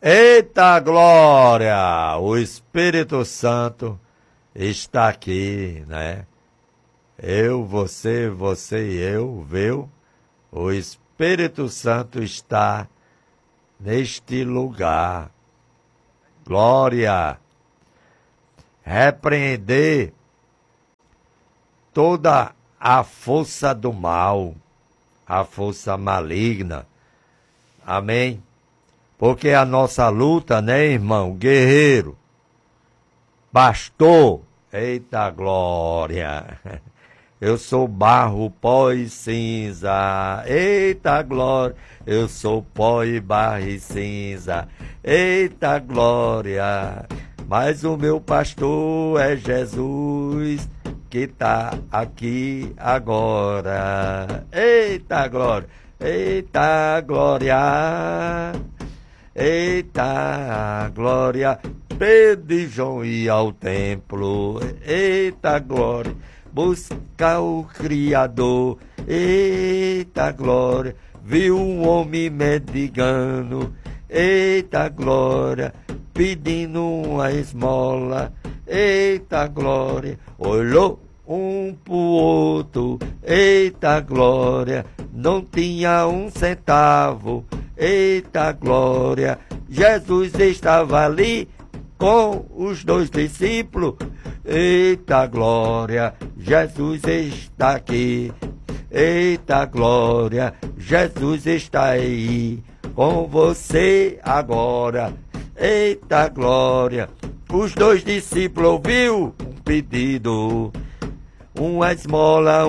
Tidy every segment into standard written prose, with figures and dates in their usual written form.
Eita glória! O Espírito Santo está aqui, né? Eu, você e eu, viu? O Espírito Santo está neste lugar. Glória! Repreender toda a força do mal, a força maligna. Amém? Porque a nossa luta, né, irmão? Guerreiro, pastor, eita glória! Eu sou barro, pó e cinza, eita glória! Eu sou pó e barro e cinza, eita glória! Mas o meu pastor é Jesus, que tá aqui agora. Eita glória! Eita glória! Eita glória! Pedro e João ia ao templo. Eita glória! Buscar o Criador. Eita glória! Viu um homem mendigando. Eita glória! Pedindo uma esmola. Eita glória! Olhou um pro outro. Eita glória! Não tinha um centavo. Eita glória! Jesus estava ali com os 2 discípulos. Eita glória! Jesus está aqui. Eita glória! Jesus está aí com você agora. Eita glória! Os 2 discípulos ouviu um pedido. Uma esmola,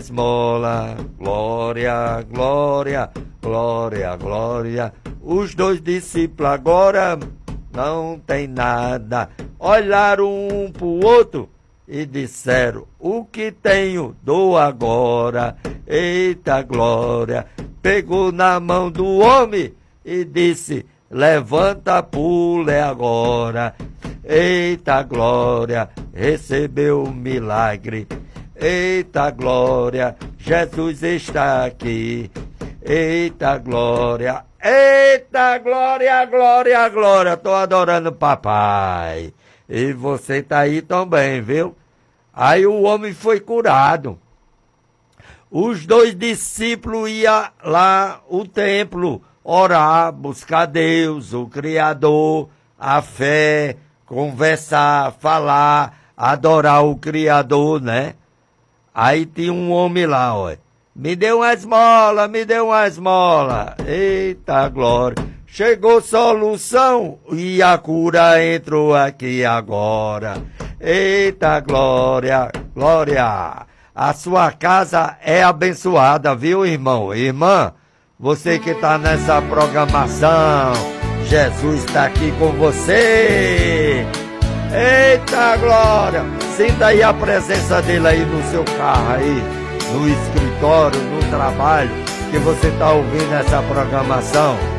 glória, glória, glória, glória. Os 2 discípulos agora não tem nada. Olharam um pro outro e disseram: o que tenho, dou agora. Eita glória! Pegou na mão do homem e disse: levanta, pule agora. Eita glória! Recebeu o milagre. Eita glória! Jesus está aqui. Eita glória! Eita glória, glória, glória! Tô adorando papai. E você tá aí também, viu? Aí o homem foi curado. Os 2 discípulos iam lá ao templo orar, buscar Deus, o Criador, a fé, conversar, falar, adorar o Criador, né? Aí tinha um homem lá, ó. Me deu uma esmola, me deu uma esmola. Eita glória! Chegou solução e a cura entrou aqui agora. Eita glória, glória! A sua casa é abençoada, viu, irmão? Irmã, você que está nessa programação, Jesus está aqui com você. Eita glória! Sinta aí a presença dele aí no seu carro aí, no escritório, no trabalho, que você está ouvindo essa programação.